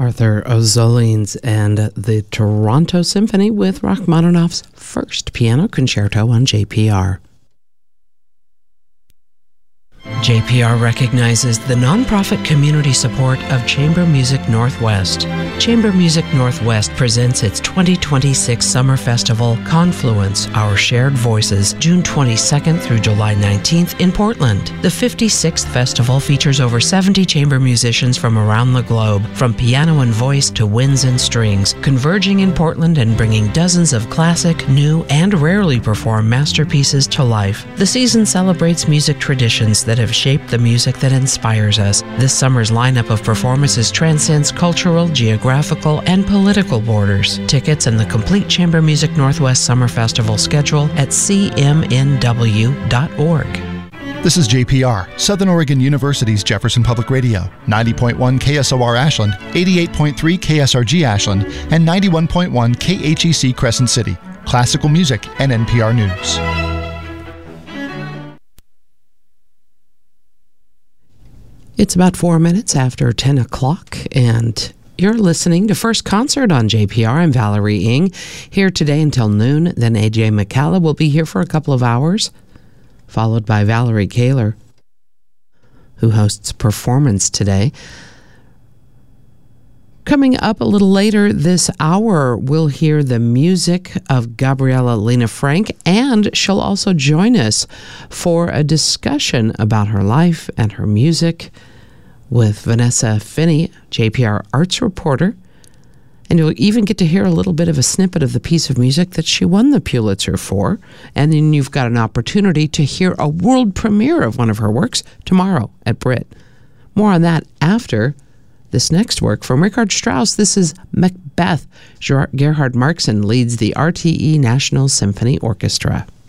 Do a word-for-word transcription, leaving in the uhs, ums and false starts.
Arthur Ozolines and the Toronto Symphony with Rachmaninoff's first piano concerto on J P R. J P R recognizes the nonprofit community support of Chamber Music Northwest. Chamber Music Northwest presents its twenty twenty-six Summer Festival, Confluence, Our Shared Voices, June twenty-second through July nineteenth in Portland. The fifty-sixth festival features over seventy chamber musicians from around the globe, from piano and voice to winds and strings, converging in Portland and bringing dozens of classic, new, and rarely performed masterpieces to life. The season celebrates music traditions that have shaped the music that inspires us. This summer's lineup of performances transcends cultural, geographical, and political borders. Tickets and the complete Chamber Music Northwest Summer Festival schedule at c m n w dot org. This is J P R, Southern Oregon University's Jefferson Public Radio, ninety point one K S O R Ashland, eighty-eight point three K S R G Ashland, and ninety-one point one K H E C Crescent City. Classical music and N P R News. It's about four minutes after ten o'clock, and you're listening to First Concert on J P R. I'm Valerie Ng, here today until noon. Then A J McCalla will be here for a couple of hours, followed by Valerie Kaler, who hosts Performance Today. Coming up a little later this hour, we'll hear the music of Gabriella Lena Frank, and she'll also join us for a discussion about her life and her music with Vanessa Finney, J P R arts reporter. And you'll even get to hear a little bit of a snippet of the piece of music that she won the Pulitzer for. And then you've got an opportunity to hear a world premiere of one of her works tomorrow at Brit. More on that after this next work from Richard Strauss. This is Macbeth. Gerhard Markson leads the R T E National Symphony Orchestra.